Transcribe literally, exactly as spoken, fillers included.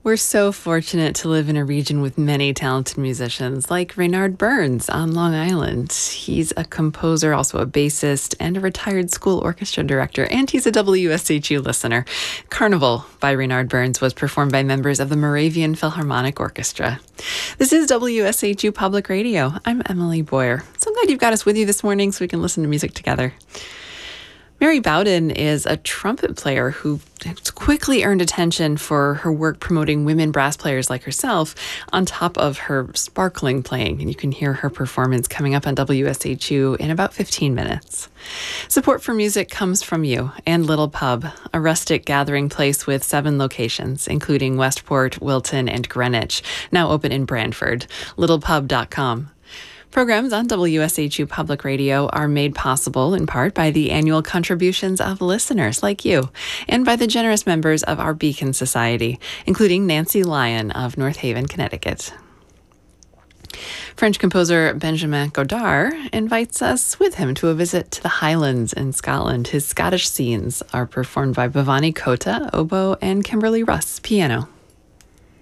We're so fortunate to live in a region with many talented musicians, like Raynard Burns on Long Island. He's a composer, also a bassist, and a retired school orchestra director, and he's a W S H U listener. Carnival by Raynard Burns was performed by members of the Moravian Philharmonic Orchestra. This is W S H U Public Radio. I'm Emily Boyer. So glad you've got us with you this morning so we can listen to music together. Mary Bowden is a trumpet player who quickly earned attention for her work promoting women brass players like herself, on top of her sparkling playing. And you can hear her performance coming up on W S H U in about fifteen minutes. Support for music comes from you and Little Pub, a rustic gathering place with seven locations, including Westport, Wilton, and Greenwich, now open in Brantford. little pub dot com. Programs on W S H U Public Radio are made possible in part by the annual contributions of listeners like you and by the generous members of our Beacon Society, including Nancy Lyon of North Haven, Connecticut. French composer Benjamin Godard invites us with him to a visit to the Highlands in Scotland. His Scottish scenes are performed by Bhavani Kota, oboe, and Kimberly Russ, piano.